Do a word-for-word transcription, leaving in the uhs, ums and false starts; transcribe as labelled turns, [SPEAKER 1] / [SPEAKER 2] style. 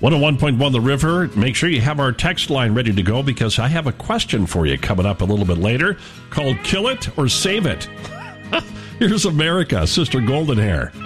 [SPEAKER 1] one oh one point one The River. Make sure you have our text line ready to go because I have a question for you coming up a little bit later called Kill It or Save It. Here's America, Sister Golden Hair.